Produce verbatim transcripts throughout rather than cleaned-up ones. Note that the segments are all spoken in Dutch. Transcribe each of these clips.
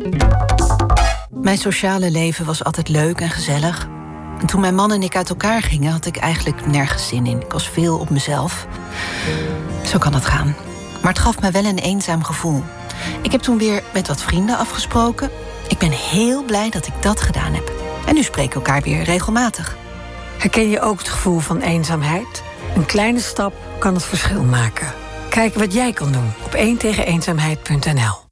Mijn sociale leven was altijd leuk en gezellig. En toen mijn man en ik uit elkaar gingen, had ik eigenlijk nergens zin in. Ik was veel op mezelf. Zo kan het gaan. Maar het gaf me wel een eenzaam gevoel. Ik heb toen weer met wat vrienden afgesproken. Ik ben heel blij dat ik dat gedaan heb. En nu spreken we elkaar weer regelmatig. Herken je ook het gevoel van eenzaamheid? Een kleine stap kan het verschil maken. Kijk wat jij kan doen op één tegen eenzaamheid punt n l.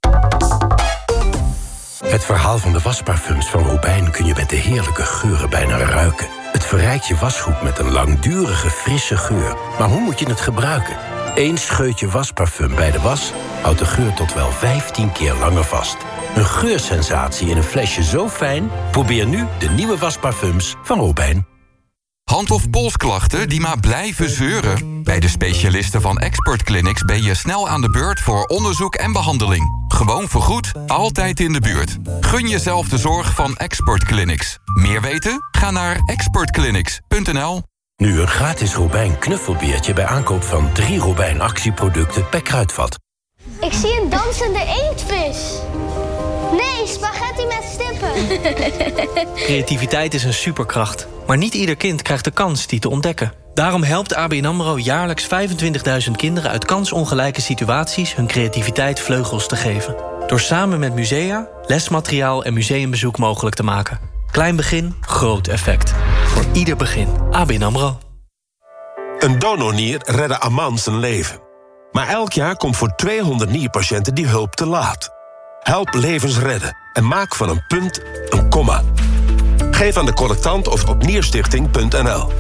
Het verhaal van de wasparfums van Robijn kun je met de heerlijke geuren bijna ruiken. Het verrijkt je wasgoed met een langdurige, frisse geur. Maar hoe moet je het gebruiken? Eén scheutje wasparfum bij de was houdt de geur tot wel vijftien keer langer vast. Een geursensatie in een flesje zo fijn? Probeer nu de nieuwe wasparfums van Robijn. Hand- of polsklachten die maar blijven zeuren? Bij de specialisten van Expert Clinics ben je snel aan de beurt voor onderzoek en behandeling. Gewoon vergoed, altijd in de buurt. Gun jezelf de zorg van Expert Clinics. Meer weten? Ga naar expert clinics punt n l. Nu een gratis Robijn knuffelbeertje bij aankoop van drie Robijn actieproducten bij Kruidvat. Ik zie een dansende inktvis. Nee, spaghetti met stippen. Creativiteit is een superkracht. Maar niet ieder kind krijgt de kans die te ontdekken. Daarom helpt A B N AMRO jaarlijks vijfentwintigduizend kinderen uit kansongelijke situaties hun creativiteit vleugels te geven. Door samen met musea, lesmateriaal en museumbezoek mogelijk te maken. Klein begin, groot effect. Voor ieder begin. A B N AMRO. Een donornier redde Aman zijn leven. Maar elk jaar komt voor tweehonderd nierpatiënten die hulp te laat. Help levens redden en maak van een punt een komma. Geef aan de collectant of op nierstichting punt n l.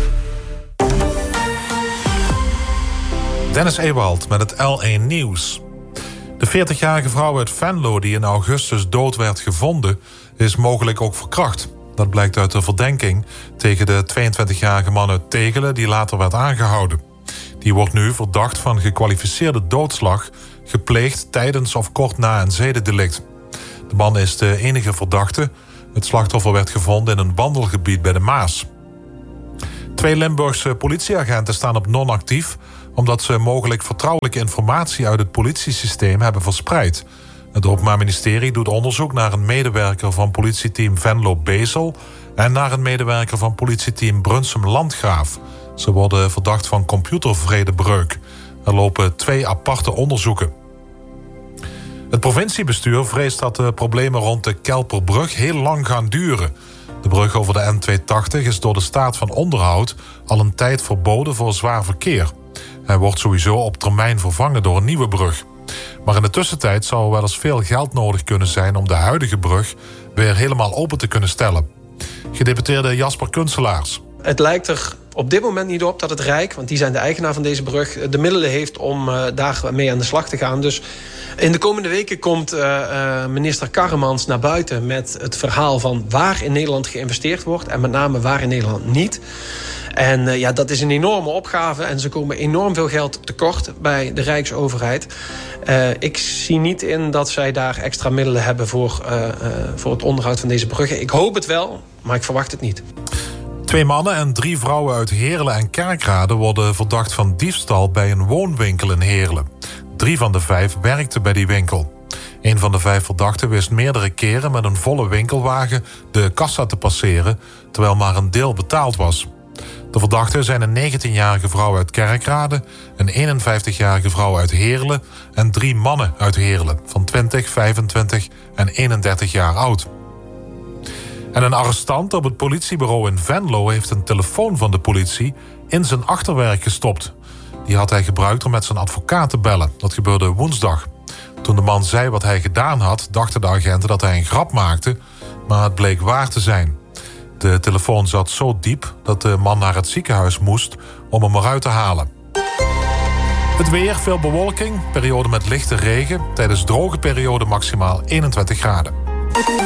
Dennis Ewald met het L één Nieuws. De veertigjarige vrouw uit Venlo die in augustus dood werd gevonden, is mogelijk ook verkracht. Dat blijkt uit de verdenking tegen de tweeëntwintigjarige man uit Tegelen die later werd aangehouden. Die wordt nu verdacht van gekwalificeerde doodslag, gepleegd tijdens of kort na een zedendelict. De man is de enige verdachte. Het slachtoffer werd gevonden in een wandelgebied bij de Maas. Twee Limburgse politieagenten staan op non-actief omdat ze mogelijk vertrouwelijke informatie uit het politiesysteem hebben verspreid. Het Openbaar Ministerie doet onderzoek naar een medewerker van politieteam Venlo-Bezel en naar een medewerker van politieteam Brunsum-Landgraaf. Ze worden verdacht van computervredebreuk. Er lopen twee aparte onderzoeken. Het provinciebestuur vreest dat de problemen rond de Kelperbrug heel lang gaan duren. De brug over de N tweehonderdtachtig is door de staat van onderhoud al een tijd verboden voor zwaar verkeer. Hij wordt sowieso op termijn vervangen door een nieuwe brug. Maar in de tussentijd zou er wel eens veel geld nodig kunnen zijn om de huidige brug weer helemaal open te kunnen stellen. Gedeputeerde Jasper Kunstelaars. Het lijkt er op dit moment niet op dat het Rijk, want die zijn de eigenaar van deze brug, de middelen heeft om uh, daar mee aan de slag te gaan. Dus in de komende weken komt uh, uh, minister Karremans naar buiten met het verhaal van waar in Nederland geïnvesteerd wordt en met name waar in Nederland niet. En uh, ja, dat is een enorme opgave en ze komen enorm veel geld tekort bij de Rijksoverheid. Uh, ik zie niet in dat zij daar extra middelen hebben voor, uh, uh, voor het onderhoud van deze bruggen. Ik hoop het wel, maar ik verwacht het niet. Twee mannen en drie vrouwen uit Heerlen en Kerkrade worden verdacht van diefstal bij een woonwinkel in Heerlen. Drie van de vijf werkten bij die winkel. Een van de vijf verdachten wist meerdere keren met een volle winkelwagen de kassa te passeren, terwijl maar een deel betaald was. De verdachten zijn een negentienjarige vrouw uit Kerkrade, een eenenvijftigjarige vrouw uit Heerlen en drie mannen uit Heerlen van twintig, vijfentwintig en eenendertig jaar oud. En een arrestant op het politiebureau in Venlo heeft een telefoon van de politie in zijn achterwerk gestopt. Die had hij gebruikt om met zijn advocaat te bellen. Dat gebeurde woensdag. Toen de man zei wat hij gedaan had, dachten de agenten dat hij een grap maakte, maar het bleek waar te zijn. De telefoon zat zo diep dat de man naar het ziekenhuis moest om hem eruit te halen. Het weer, veel bewolking, periode met lichte regen. Tijdens droge periode maximaal eenentwintig graden.